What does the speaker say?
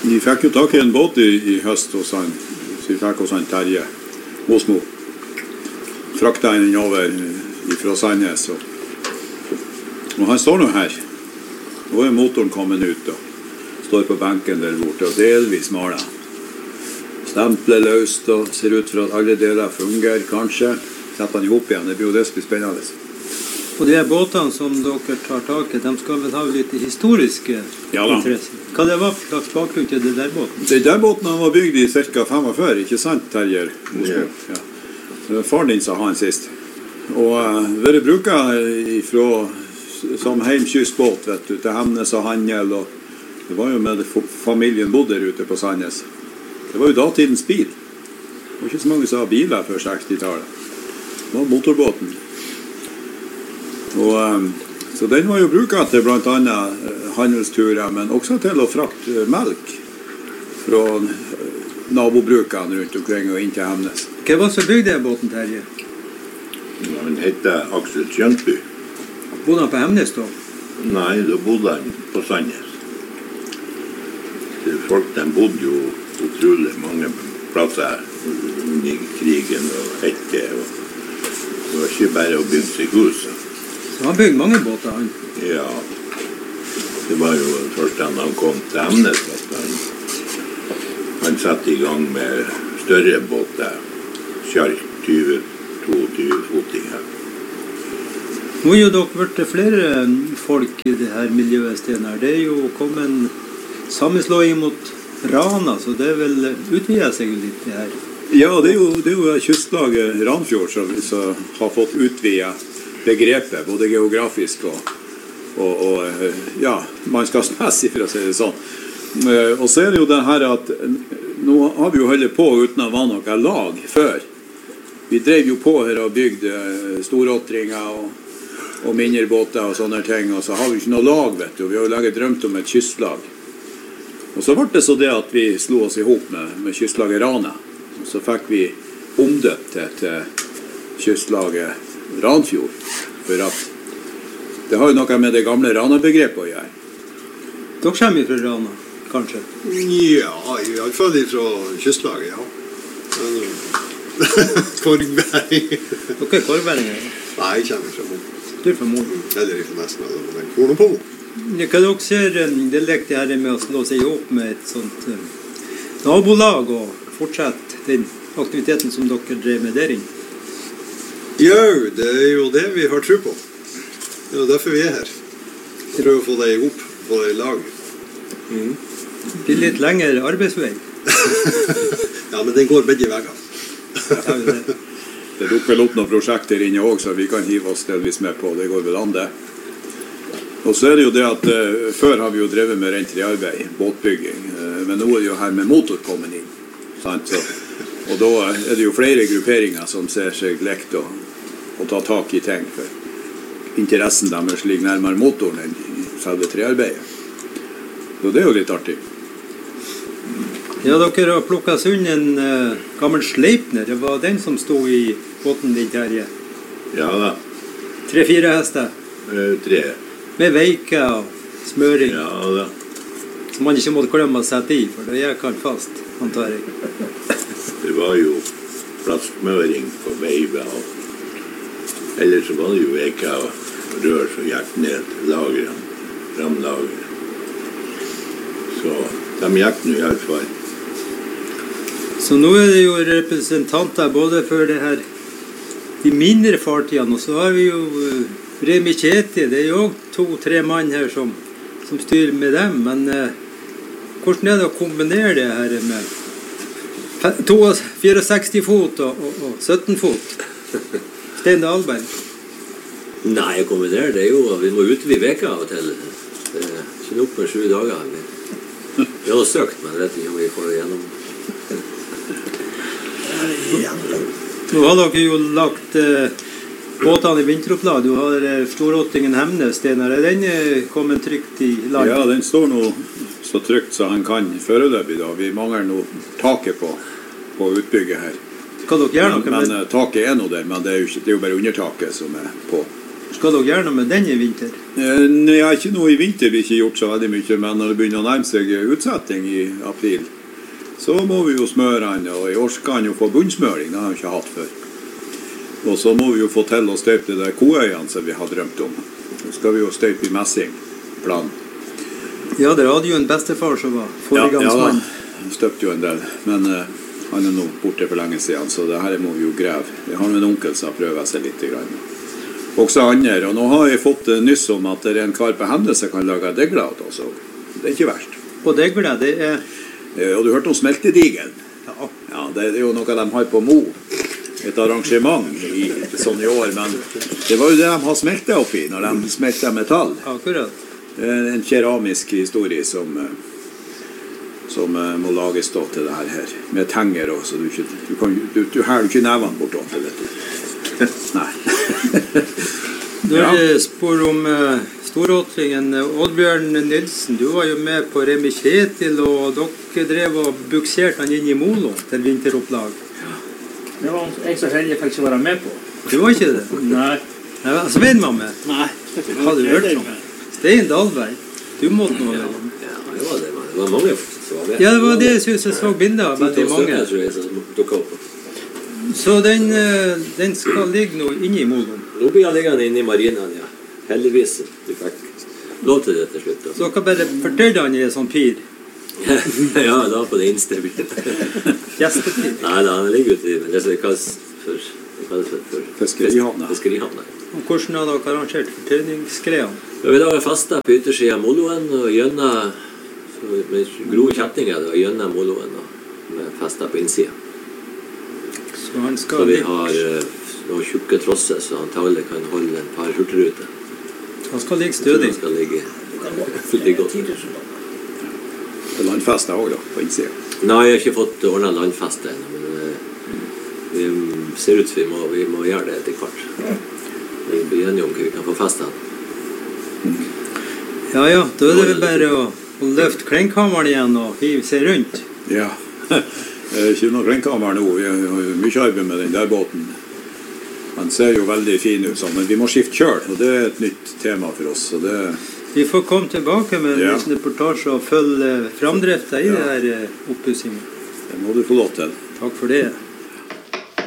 Vi fikk jo tak i en båt i høst hos han, så vi fikk hos han Terje Osmo. Frakta den over fra Sandnes, og han står nå her. Nå er motoren kommet ut og står på benken der borte og delvis maler. Stempler løst og ser ut for at alle deler fungerer, kanskje. Setter han ihop igjen, det blir jo det som blir spennende. Og de båtene som dere tar tak i, de skal vel ha litt historiske interesser. Hva det var for slags bakgrunn til det der båten? Det der båten var bygd i ca. 45, ikke sant, Terje? Ja. Det var faren din som ha den sist. Og vært bruket som heimkystbåt, vet du, til Hemnes og handel, og det var jo med familien bodde der ute på Sandnes. Det var jo datidens bil. Det var ikke så mange som hadde biler før 60-tallet. Det var motorbåten. Så den var jo bruket til blant annet handelsturer, men også til å frakte melk fra nabobrukene rundt omkring og inn til Hemnes. Hva var så bygde den båten, Terje? Han heter Aksel Kjønsby. Bodde han på Hemnes da? Nei, da bodde han på Sandnes. Folk de bodde jo utrolig mange plasser under krigen og etter. Det var ikke bare å bygge seg hus. Så han bygde mange båter, han? Ja. Det var jo først da han kom til Hemnes at han satte i gang med større båter. Kjark 20-22 fotinger. Nå er jo dere vært flere folk i det her miljøet stedet her. Det er jo kommet sammenslåing mot Rana, så det vil utvide seg litt det her. Ja, det er jo kystlaget Ranfjord som har fått utvidet begrepet, både geografisk og ja, mannskapsmessig, for å si det sånn. Og så er det jo det her at nå har vi jo holdt på uten å være noe lag før. Vi drev jo på her og bygde storåtringer og mindre båter og sånne ting, og så har vi ikke noe lag, vet du. Vi har jo laget drømt om et kystlag. Og så ble det så det at vi slo oss ihop med kystlaget Rana. Og så fikk vi omdøpt til kystlaget Ranfjord, for at det har jo noe med det gamle Rana-begrepet å gjøre. Dere kommer fra Rana, kanskje? Ja, i hvert fall fra kystlaget, ja. Korgværing. Dere er korgværinger? Nei, jeg kommer fra Mo. Du er fra Mo? Eller fra nesten av den korn på Mo. Hva dere ser, det lekte her med å slå seg ihop med et sånt nabolag og fortsette den aktiviteten som dere drev med der inne? Ja, det er jo det vi har tro på. Det er jo derfor vi er her. Prøve å få det ihop, få det i lag. Det blir litt lengre arbeidsvei. Ja, men den går begge veger. Det dukker vel opp noen prosjekter inne også, så vi kan hive oss delvis med på. Det går vel an det. Og så er det jo det at før har vi jo drevet med rent trearbeid, båtbygging, men nå er det jo her med motor kommet inn. Sant? Og da er det jo flere grupperinger som ser seg lekt å ta tak i ting, for interessen deres ligger nærmere motoren enn selve trearbeidet. Så det er jo litt artig. Ja, dere har plukket seg unna en gammel Sleipner. Det var den som stod i båten din, Terje. Ja da. 3-4 hester. 3. Med veike og smøring. Ja da. Som man ikke måtte glemme å sette i, for det gikk han fast, antar jeg. Det var jo plassmøring på veive, og ellers så var det jo veike og rør som gikk ned til lagerne, framlagerne. Så de gikk nå i hvert fall. Så nå er det jo representanter både for det her, de mindre fartidene, og så har vi jo Remi Kjeti, det er jo 2-3 mann her som styrer med dem, men hvordan er det å kombinere det her med 64 fot og 17 fot? Stein Dahlberg? Nei, å kombinere det er jo at vi må utvide veka av og til. Det er ikke nok med 7 dager. Vi har søkt, men jeg vet ikke om vi får det gjennom. Nå har dere jo lagt båtene i vinteropplag. Du har Storåttingen Hemnes, Steinar. Er den kommet trygt i land? Ja, den står nå så trygt så han kan foreløpig da. Vi mangler nå taket på utbygget her. Kan dere gjøre noe med? Men taket er nå der, men det er jo bare undertaket som er på. Skal dere gjøre noe med den i vinter? Nei, ikke noe i vinter vi ikke gjort så veldig mye, men når det begynner å nærme seg utsetting i april, så må vi jo smøre den, og i år skal han jo få bunnsmøring, det har han ikke hatt før. Og så må vi jo få til å støype de der koøyene som vi har drømt om. Så skal vi jo støype i messing, planen. Ja, dere hadde jo en bestefar som var foregangsmann. Ja, han støpte jo en del, men han er nå borte for lenge siden, så det her må vi jo greve. Vi har en onkel som prøver seg litt grann. Også andre, og nå har jeg fått nyss om at det er en kar på Hemne som kan lage degler til oss. Det er ikke verst. Og degler, det er... Og du hørte om smeltedigelen? Ja. Ja, det er jo noe de har på Mo. Et arrangement sånn i år, men det var jo det de har smeltet oppi når de smeltet metall. Akkurat. En keramisk historie som må lages da til det her, med tenger også, du hæler ikke nevene bort om det, vet du. Nei. Du spør om storåtringen Oddbjørn Nilsen. Du var jo med på Remi Kjetil, og dere drev og bukserte han inn i Molo til vinteropplag. Det var jeg så heldig jeg fikk ikke være med på. Du var ikke det? Nei. Svein var med? Nei. Hadde du hørt om? Stein Dahlberg. Du måtte noe med dem. Ja, det var det. Det var mange som var med. Ja, det var det jeg synes jeg så bilder av. Veldig mange. Som dukket opp. Så den skal ligge nå inne i Moloen? Nå blir han liggende inne i marinaen, ja. Heldigvis. Du fikk lov til det til slutt. Altså. Så dere bare fortøyde han i en sånn pir? Ja, da på det innste bildet. Gjestepir? Nei, da, han ligger ute i, men det kalles for Fiskerihavna. Og hvordan har dere arrangert fortøyningsgreiene? Ja, vi har fastet på yttersiden av Moloen, og gjennom med grove kjettinger, og gjennom Moloen, og med fastet på innsiden. Så vi har noen tjukke trosser, så antagelig kan holde en par hurtigruter. Han skal ligge stødig. Han skal ligge godt. Det er landfestet også da, på innsiden. Nei, jeg har ikke fått ordnet landfestet ennå, men vi ser ut som vi må gjøre det etter hvert. Vi blir enige om hva vi kan få festet. Ja, da er det bare å løfte kleinkammeren igjen og hive seg rundt. Ja, det er ikke noe kleinkammer nå. Vi har jo mye arbeid med den der båten. Han ser jo veldig fin ut, men vi må skifte kjøl, og det er et nytt tema for oss. Så det... Vi får komme tilbake med en reportasje og følge framdriften i det her oppussingen. Det må du få lov til. Takk for det.